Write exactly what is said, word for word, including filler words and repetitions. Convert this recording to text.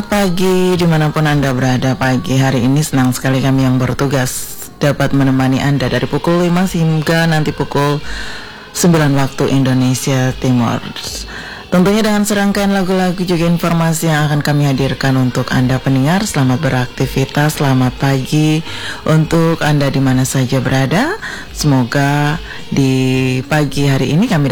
Pagi dimanapun Anda berada, pagi hari ini senang sekali kami yang bertugas dapat menemani Anda dari pukul lima hingga nanti pukul sembilan waktu Indonesia Timur. Tentunya dengan serangkaian lagu-lagu juga informasi yang akan kami hadirkan untuk Anda pendengar. Selamat beraktivitas, selamat pagi untuk Anda di mana saja berada. Semoga di pagi hari ini kami